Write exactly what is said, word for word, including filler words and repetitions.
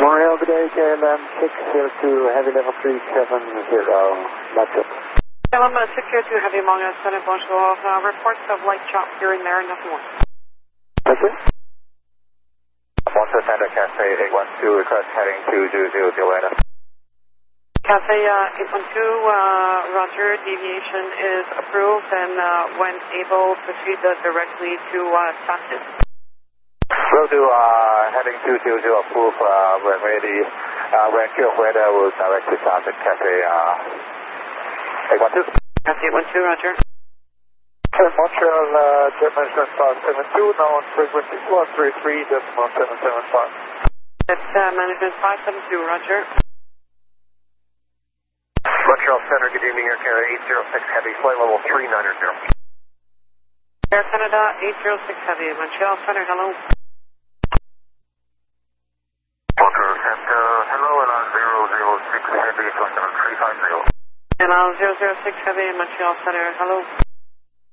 Montreal, good day, K L M six zero two, heavy level three seven zero, that's it. K L M six zero two, heavy Montreal, Senate, bonjour, uh, reports of light chop here and there, nothing more. That's it. Montreal Center, Cafe eight one two, request heading two zero zero, Atlanta. Cafe uh, eight one two, uh, Roger, deviation is approved and uh, when able, proceed uh, directly to uh, Saxon. Will do, uh, heading two zero zero, approved, uh, when ready, uh, when clear weather will direct to Saxon, Cafe uh, eight one two. Cafe eight one two, Roger. Montreal, uh, jet management five seven two, now on frequency one three three, decimal seven seven five. That's uh, management five seven two, Roger. Montreal Center, good evening, Air Canada eight zero six Heavy, flight level three nine zero. Air Canada eight zero six Heavy, Montreal Center, hello. Montreal Center, hello, and on zero zero six Heavy, flight level three five zero. And on zero zero six Heavy, Montreal Center, hello.